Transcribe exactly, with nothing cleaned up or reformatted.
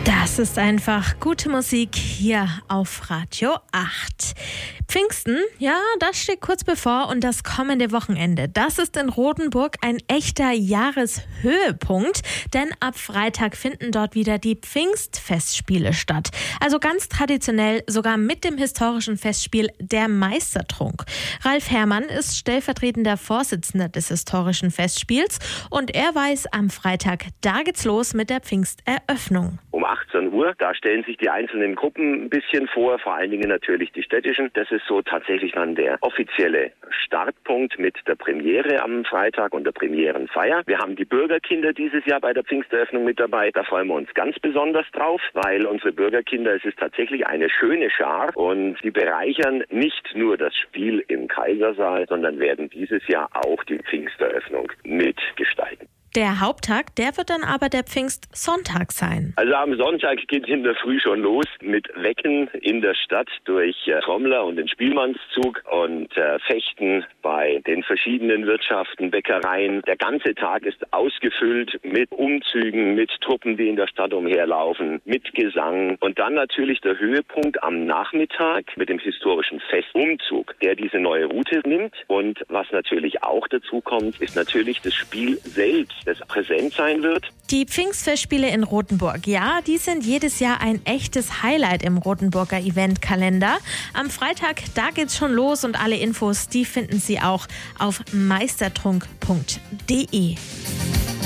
Das ist einfach gute Musik hier auf Radio acht. Pfingsten, ja, das steht kurz bevor und das kommende Wochenende. Das ist in Rotenburg ein echter Jahreshöhepunkt, denn ab Freitag finden dort wieder die Pfingstfestspiele statt. Also ganz traditionell, sogar mit dem historischen Festspiel Der Meistertrunk. Ralf Herrmann ist stellvertretender Vorsitzender des historischen Festspiels und er weiß, am Freitag, da geht's los mit der Pfingsteröffnung. Um achtzehn Uhr, da stellen sich die einzelnen Gruppen ein bisschen vor, vor allen Dingen natürlich die städtischen. Das ist so tatsächlich dann der offizielle Startpunkt mit der Premiere am Freitag und der Premierenfeier. Wir haben die Bürgerkinder dieses Jahr bei der Pfingsteröffnung mit dabei. Da freuen wir uns ganz besonders drauf, weil unsere Bürgerkinder, es ist tatsächlich eine schöne Schar und die bereichern nicht nur das Spiel im Kaisersaal, sondern werden dieses Jahr auch die Pfingsteröffnung mitgestalten. Der Haupttag, der wird dann aber der Pfingstsonntag sein. Also am Sonntag geht es in der Früh schon los mit Wecken in der Stadt durch äh, Trommler und den Spielmannszug und äh, Fechten bei den verschiedenen Wirtschaften, Bäckereien. Der ganze Tag ist ausgefüllt mit Umzügen, mit Truppen, die in der Stadt umherlaufen, mit Gesang. Und dann natürlich der Höhepunkt am Nachmittag mit dem historischen Festumzug, der diese neue Route nimmt. Und was natürlich auch dazu kommt, ist natürlich das Spiel selbst, das präsent sein wird. Die Pfingstfestspiele in Rotenburg, ja, die sind jedes Jahr ein echtes Highlight im Rotenburger Eventkalender. Am Freitag, da geht's schon los und alle Infos, die finden Sie auch auf meistertrunk punkt de.